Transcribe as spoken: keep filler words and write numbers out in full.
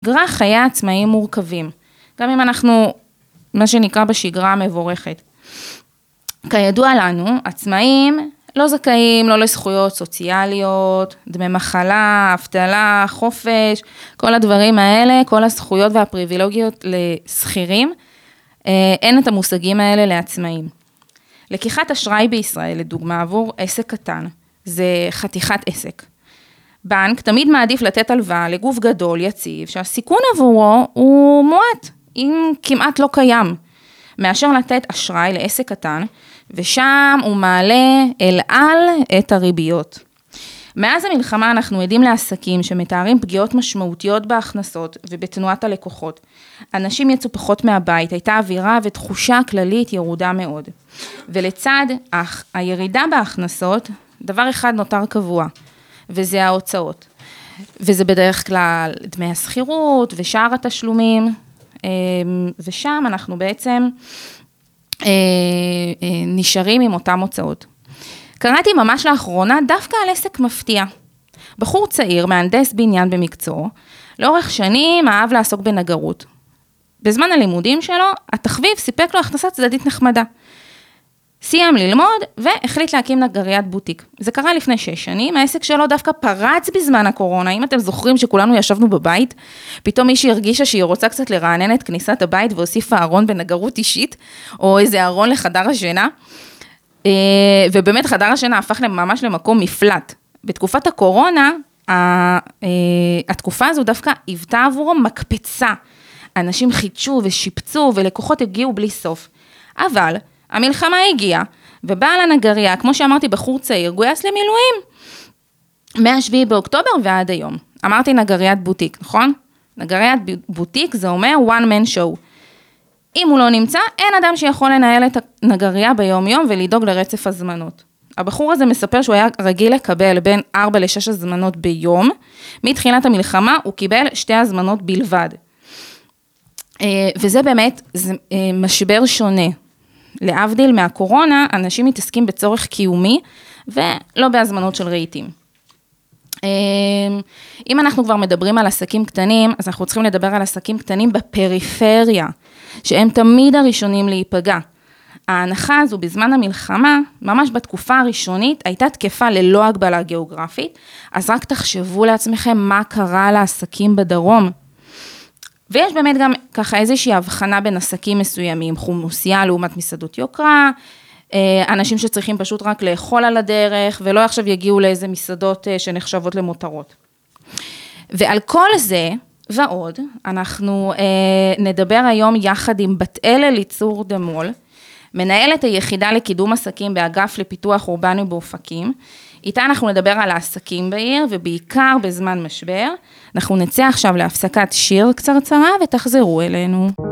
שגרה חיי עצמאים מורכבים, גם אם אנחנו, מה שנקרא בשגרה המבורכת. כידוע לנו, עצמאים לא זכאים, לא לזכויות סוציאליות, דמי מחלה, אבטלה, חופש, כל הדברים האלה, כל הזכויות והפריבילוגיות לשכירים, אין את המושגים האלה לעצמאים. לקיחת אשראי בישראל, לדוגמה, עבור עסק קטן, זה חתיכת עסק. בנק תמיד מעדיף לתת הלוואה לגוף גדול, יציב, שהסיכון עבורו הוא מועט, אם כמעט לא קיים, מאשר לתת אשראי לעסק קטן, ושם הוא מעלה אל על את הריביות. מאז המלחמה אנחנו עדים לעסקים שמתארים פגיעות משמעותיות בהכנסות ובתנועת הלקוחות. אנשים יצאו פחות מהבית, הייתה אווירה ותחושה כללית ירודה מאוד. ולצד הירידה בהכנסות, דבר אחד נותר קבוע, וזה ההוצאות. וזה בדרך כלל דמי הסחירות ושאר התשלומים, ושם אנחנו בעצם נשארים עם אותם הוצאות. קראתי ממש לאחרונה דווקא על עסק מפתיע. בחור צעיר, מהנדס בניין במקצוע, לאורך שנים אהב לעסוק בנגרות. בזמן הלימודים שלו, התחביב סיפק לו הכנסה צדדית נחמדה. סיים ללמוד והחליט להקים נגריית בוטיק. זה קרה לפני שש שנים, העסק שלו דווקא פרץ בזמן הקורונה. אם אתם זוכרים שכולנו ישבנו בבית, פתאום מישהי הרגישה שהיא רוצה קצת לרענן את כניסת הבית והוסיפה ארון בנגרות אישית, או איזה ארון לחדר השינה. ובאמת חדר השינה הפך ממש למקום מפלט. בתקופת הקורונה, התקופה הזו דווקא היוותה עבורו מקפצה. אנשים חידשו ושיפצו ולקוחות הגיעו בלי סוף. אבל המלחמה הגיעה, ובעל הנגריה, כמו שאמרתי, בחור צעיר, גויס למילואים. מהשביעי באוקטובר ועד היום. אמרתי נגריית בוטיק, נכון? נגריית בוטיק זה אומר one man show. אם הוא לא נמצא, אין אדם שיכול לנהל את הנגריה ביום יום ולדאוג לרצף הזמנות. הבחור הזה מספר שהוא היה רגיל לקבל בין ארבע לשש הזמנות ביום, מתחילת המלחמה הוא קיבל שתי הזמנות בלבד. וזה באמת, זה משבר שונה. להבדיל מהקורונה, אנשים מתעסקים בצורך קיומי, ולא בהזמנות של רהיטים. אם אנחנו כבר מדברים על עסקים קטנים, אז אנחנו צריכים לדבר על עסקים קטנים בפריפריה, שהם תמיד הראשונים להיפגע. ההנחה הזו בזמן המלחמה, ממש בתקופה הראשונית, הייתה תקפה ללא הגבלה גיאוגרפית, אז רק תחשבו לעצמכם מה קרה לעסקים בדרום. ויש באמת גם ככה איזושהי הבחנה בין עסקים מסוימים, חומוסייה לעומת מסעדות יוקרה, אנשים שצריכים פשוט רק לאכול על הדרך, ולא עכשיו יגיעו לאיזה מסעדות שנחשבות למותרות. ועל כל זה ועוד, אנחנו נדבר היום יחד עם בת אל אליצור דמול, מנהלת היחידה לקידום עסקים באגף לפיתוח אורבני באופקים, איתה אנחנו נדבר על העסקים בעיר, ובעיקר בזמן משבר. אנחנו נצא עכשיו להפסקת שיר קצרצרה, ותחזרו אלינו.